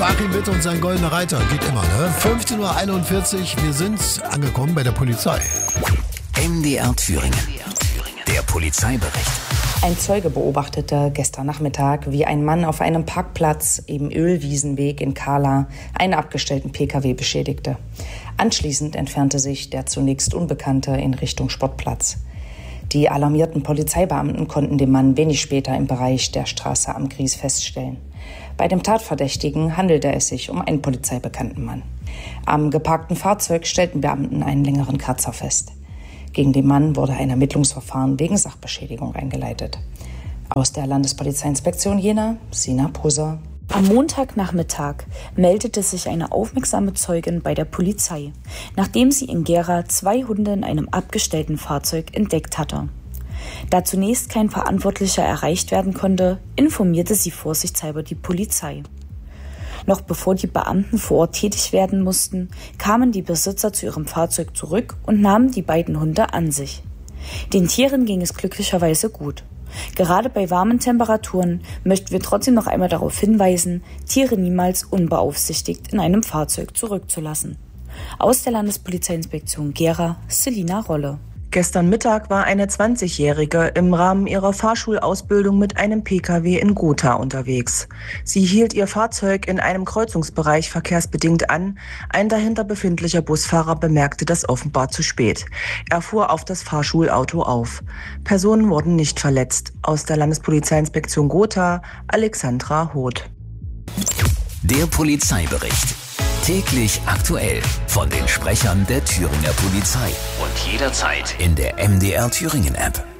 Joachim Witt und sein goldener Reiter. Geht immer, ne? 15:41 Uhr. Wir sind angekommen bei der Polizei. MDR Thüringen. Der Polizeibericht. Ein Zeuge beobachtete gestern Nachmittag, wie ein Mann auf einem Parkplatz im Ölwiesenweg in Kahla einen abgestellten Pkw beschädigte. Anschließend entfernte sich der zunächst Unbekannte in Richtung Sportplatz. Die alarmierten Polizeibeamten konnten den Mann wenig später im Bereich der Straße am Gries feststellen. Bei dem Tatverdächtigen handelte es sich um einen polizeibekannten Mann. Am geparkten Fahrzeug stellten Beamten einen längeren Kratzer fest. Gegen den Mann wurde ein Ermittlungsverfahren wegen Sachbeschädigung eingeleitet. Aus der Landespolizeiinspektion Jena, Sina Poser. Am Montagnachmittag meldete sich eine aufmerksame Zeugin bei der Polizei, nachdem sie in Gera 2 Hunde in einem abgestellten Fahrzeug entdeckt hatte. Da zunächst kein Verantwortlicher erreicht werden konnte, informierte sie vorsichtshalber die Polizei. Noch bevor die Beamten vor Ort tätig werden mussten, kamen die Besitzer zu ihrem Fahrzeug zurück und nahmen die beiden Hunde an sich. Den Tieren ging es glücklicherweise gut. Gerade bei warmen Temperaturen möchten wir trotzdem noch einmal darauf hinweisen, Tiere niemals unbeaufsichtigt in einem Fahrzeug zurückzulassen. Aus der Landespolizeiinspektion Gera, Selina Rolle. Gestern Mittag war eine 20-Jährige im Rahmen ihrer Fahrschulausbildung mit einem Pkw in Gotha unterwegs. Sie hielt ihr Fahrzeug in einem Kreuzungsbereich verkehrsbedingt an. Ein dahinter befindlicher Busfahrer bemerkte das offenbar zu spät. Er fuhr auf das Fahrschulauto auf. Personen wurden nicht verletzt. Aus der Landespolizeiinspektion Gotha, Alexandra Hoth. Der Polizeibericht. Täglich aktuell von den Sprechern der Thüringer Polizei und jederzeit in der MDR Thüringen App.